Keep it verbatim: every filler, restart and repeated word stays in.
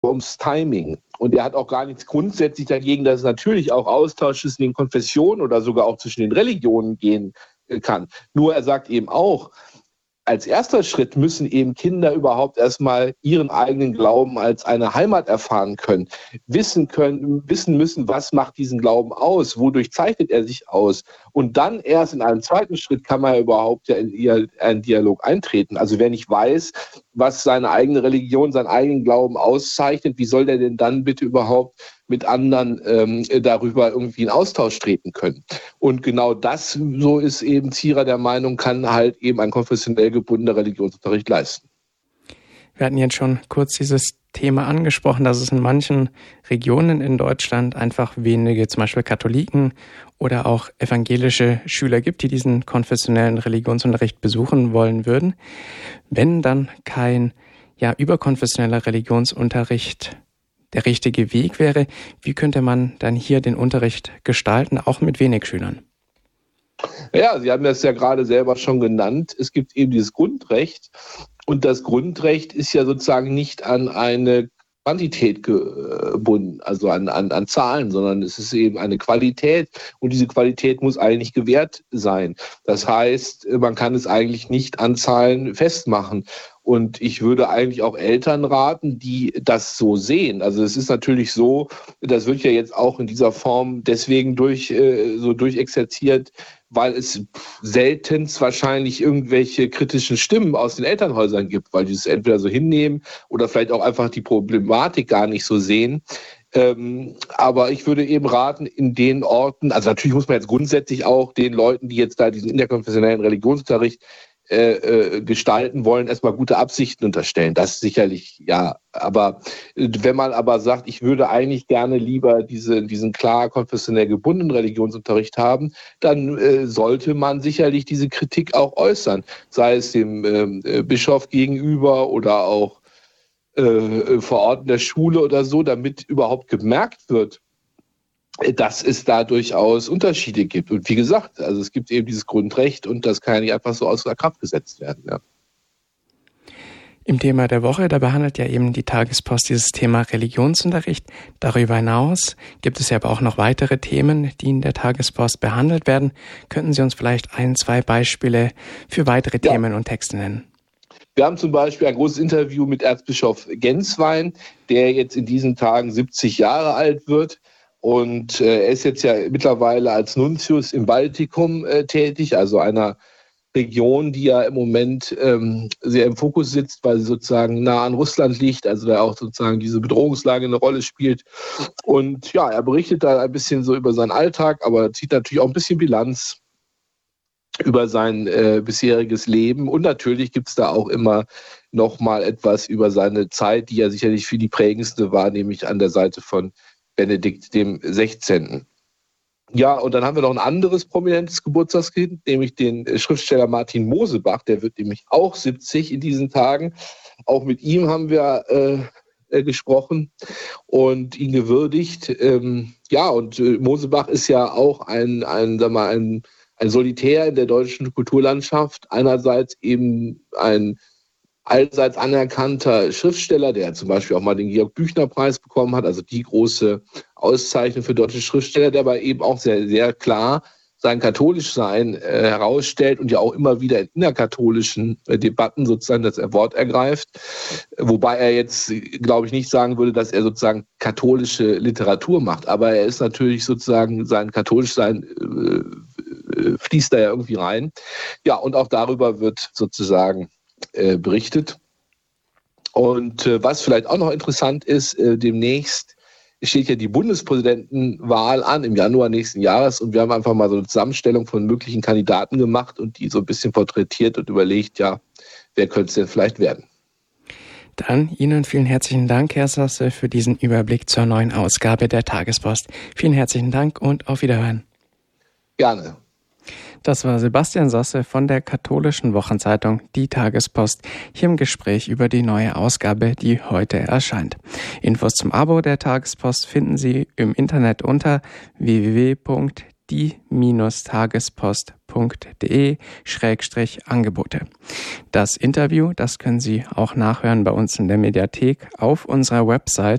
ums Timing. Und er hat auch gar nichts grundsätzlich dagegen, dass es natürlich auch Austausch zwischen den Konfessionen oder sogar auch zwischen den Religionen gehen kann. Nur er sagt eben auch, als erster Schritt müssen eben Kinder überhaupt erstmal ihren eigenen Glauben als eine Heimat erfahren können, wissen können, wissen müssen, was macht diesen Glauben aus, wodurch zeichnet er sich aus. Und dann erst in einem zweiten Schritt kann man ja überhaupt ja in einen Dialog eintreten. Also wer nicht weiß, was seine eigene Religion, seinen eigenen Glauben auszeichnet, wie soll der denn dann bitte überhaupt mit anderen ähm, darüber irgendwie in Austausch treten können? Und genau das, so ist eben Zierer der Meinung, kann halt eben ein konfessionell gebundener Religionsunterricht leisten. Wir hatten jetzt schon kurz dieses Thema angesprochen, dass es in manchen Regionen in Deutschland einfach wenige, zum Beispiel Katholiken oder auch evangelische Schüler gibt, die diesen konfessionellen Religionsunterricht besuchen wollen würden. Wenn dann kein ja, überkonfessioneller Religionsunterricht der richtige Weg wäre, wie könnte man dann hier den Unterricht gestalten, auch mit wenig Schülern? Ja, Sie haben das ja gerade selber schon genannt. Es gibt eben dieses Grundrecht. Und das Grundrecht ist ja sozusagen nicht an eine Quantität gebunden, also an, an, an Zahlen, sondern es ist eben eine Qualität und diese Qualität muss eigentlich gewährt sein. Das heißt, man kann es eigentlich nicht an Zahlen festmachen. Und ich würde eigentlich auch Eltern raten, die das so sehen. Also es ist natürlich so, das wird ja jetzt auch in dieser Form deswegen durch, so durchexerziert, weil es seltenst wahrscheinlich irgendwelche kritischen Stimmen aus den Elternhäusern gibt, weil die es entweder so hinnehmen oder vielleicht auch einfach die Problematik gar nicht so sehen. Ähm, aber ich würde eben raten, in den Orten, also natürlich muss man jetzt grundsätzlich auch den Leuten, die jetzt da diesen interkonfessionellen Religionsunterricht äh, äh, gestalten wollen, erstmal gute Absichten unterstellen. Das sicherlich, ja. Aber äh, wenn man aber sagt, ich würde eigentlich gerne lieber diese, diesen klar konfessionell gebundenen Religionsunterricht haben, dann äh, sollte man sicherlich diese Kritik auch äußern. Sei es dem äh, Bischof gegenüber oder auch äh, vor Ort in der Schule oder so, damit überhaupt gemerkt wird, dass es da durchaus Unterschiede gibt. Und wie gesagt, also es gibt eben dieses Grundrecht und das kann ja nicht einfach so außer Kraft gesetzt werden. Ja. Im Thema der Woche, da behandelt ja eben die Tagespost dieses Thema Religionsunterricht. Darüber hinaus gibt es ja aber auch noch weitere Themen, die in der Tagespost behandelt werden. Könnten Sie uns vielleicht ein, zwei Beispiele für weitere ja. Themen und Texte nennen? Wir haben zum Beispiel ein großes Interview mit Erzbischof Genswein, der jetzt in diesen Tagen siebzig Jahre alt wird. Und äh, er ist jetzt ja mittlerweile als Nuntius im Baltikum äh, tätig, also einer Region, die ja im Moment ähm, sehr im Fokus sitzt, weil sie sozusagen nah an Russland liegt, also da auch sozusagen diese Bedrohungslage eine Rolle spielt. Und ja, er berichtet da ein bisschen so über seinen Alltag, aber zieht natürlich auch ein bisschen Bilanz über sein äh, bisheriges Leben. Und natürlich gibt es da auch immer noch mal etwas über seine Zeit, die ja sicherlich für die prägendste war, nämlich an der Seite von Benedikt dem Sechzehnten. Ja, und dann haben wir noch ein anderes prominentes Geburtstagskind, nämlich den Schriftsteller Martin Mosebach. Der wird nämlich auch siebzig in diesen Tagen. Auch mit ihm haben wir äh, äh, gesprochen und ihn gewürdigt. Ähm, ja, und äh, Mosebach ist ja auch ein, ein, sag mal, ein, ein Solitär in der deutschen Kulturlandschaft. Einerseits eben ein allseits anerkannter Schriftsteller, der zum Beispiel auch mal den Georg-Büchner-Preis bekommen hat, also die große Auszeichnung für deutsche Schriftsteller, der aber eben auch sehr, sehr klar sein Katholischsein äh, herausstellt und ja auch immer wieder in innerkatholischen äh, Debatten sozusagen das Wort ergreift. Wobei er jetzt, glaube ich, nicht sagen würde, dass er sozusagen katholische Literatur macht, aber er ist natürlich sozusagen, sein Katholischsein äh, fließt da ja irgendwie rein. Ja, und auch darüber wird sozusagen Äh, berichtet. Und äh, was vielleicht auch noch interessant ist, äh, demnächst steht ja die Bundespräsidentenwahl an im Januar nächsten Jahres und wir haben einfach mal so eine Zusammenstellung von möglichen Kandidaten gemacht und die so ein bisschen porträtiert und überlegt, ja, wer könnte es denn vielleicht werden? Dann Ihnen vielen herzlichen Dank, Herr Sasse, für diesen Überblick zur neuen Ausgabe der Tagespost. Vielen herzlichen Dank und auf Wiederhören. Gerne. Das war Sebastian Sasse von der katholischen Wochenzeitung Die Tagespost, hier im Gespräch über die neue Ausgabe, die heute erscheint. Infos zum Abo der Tagespost finden Sie im Internet unter w w w punkt die-tagespost.de Schrägstrich Angebote. Das Interview, das können Sie auch nachhören bei uns in der Mediathek auf unserer Website